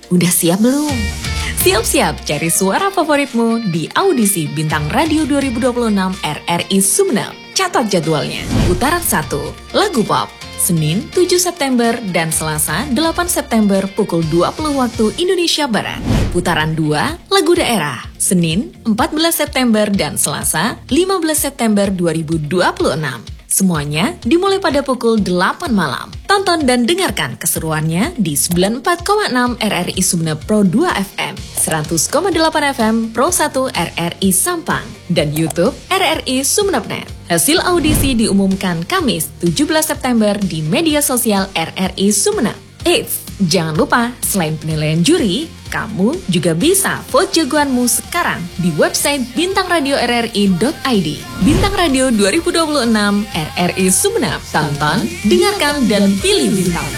Udah siap belum? Siap-siap cari suara favoritmu di audisi Bintang Radio 2026 RRI Sumeneb. Catat jadwalnya. Putaran 1, lagu pop. Senin 7 September dan Selasa 8 September pukul 20 waktu Indonesia Barat. Putaran 2, lagu daerah. Senin 14 September dan Selasa 15 September 2026. Semuanya dimulai pada pukul 8 malam. Tonton dan dengarkan keseruannya di 94,6 RRI Sumeneb Pro 2 FM, 100,8 FM Pro 1 RRI Sampang, dan YouTube RRI Sumeneb.net. Hasil audisi diumumkan Kamis 17 September di media sosial RRI Sumeneb. Eits, jangan lupa selain penilaian juri, kamu juga bisa vote jagoanmu sekarang di website bintangradio.rri.id. Bintang Radio 2026 RRI Sumeneb. Tonton, dengarkan, dan pilih bintang.